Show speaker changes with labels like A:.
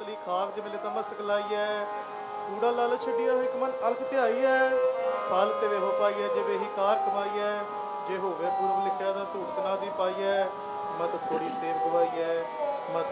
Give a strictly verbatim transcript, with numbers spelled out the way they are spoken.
A: ਲਈ ਖਾਕ ਜਿਵੇਂ ਤਾਂ ਮਸਤਕ ਲਾਈਐ। ਕੂੜਾ ਲਾਲ ਛੱਡਿਆ ਹੋਇ ਮਨ ਅਲਖ ਧਿਆਈਐ। ਫਲ ਤੇ ਵੇਹੋ ਪਾਈਐ ਜਿਵੇਂ ਹੀ ਕਾਰ ਕਮਾਈਐ। ਜੇ ਹੋਵੇ ਪੂਰਬ ਲਿਖਿਆ ਤਾਂ ਧੂੜ ਤਨਾ ਦੀ ਪਾਈਐ। ਮਤ ਥੋੜੀ ਸੇਵ ਗਵਾਈਐ। ਮਤ